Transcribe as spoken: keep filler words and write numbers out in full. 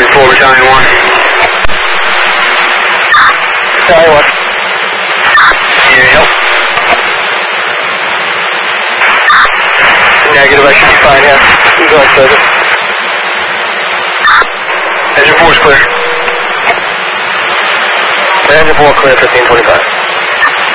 three four, Battalion one. Battalion one. Need any help? Negative, I should be fine, yeah. You go ahead, Sergeant. Engine four is clear. Engine four clear, fifteen twenty-five.